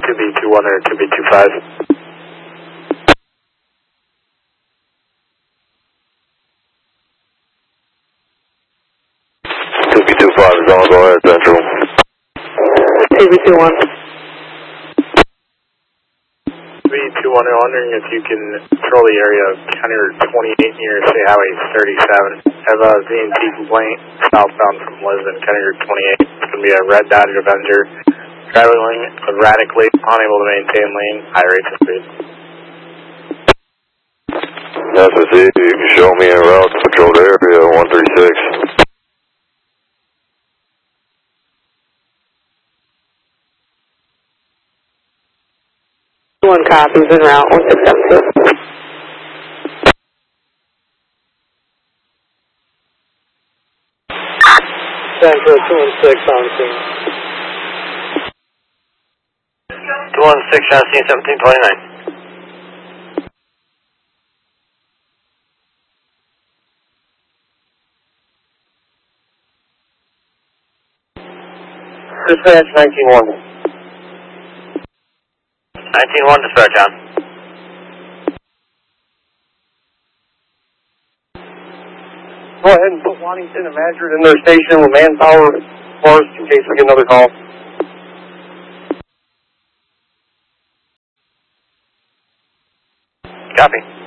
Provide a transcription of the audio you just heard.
2B21 or 2B25. 2B25 is on, go ahead, Central. 2B21. 2B21, I'm wondering if you can control the area of County Route 28 near State Highway 37. I have a Z&T complaint southbound from Lisbon, County Route 28. It's going to be a red Dodge Avenger, traveling erratically, unable to maintain lane, high rates of speed. That's a Z, you can show me en route to patrolled area 136. One copies en route 1672. Central 216 on scene. 216 on scene 1729. Dispatch 19-1. 19-1 dispatch on. Go ahead and put Waddington and Madrid in their station with manpower first in case we get another call. Copy.